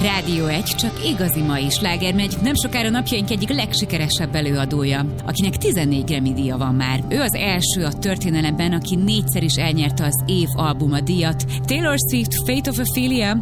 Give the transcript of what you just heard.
Rádió 1 csak igazi mai sláger megy, nem sokára napjaink egyik legsikeresebb előadója, akinek 14 Grammy-díja van már. Ő az első a történelemben, aki 4-szer is elnyerte az év albuma díjat. Taylor Swift, Fate of Ophelia,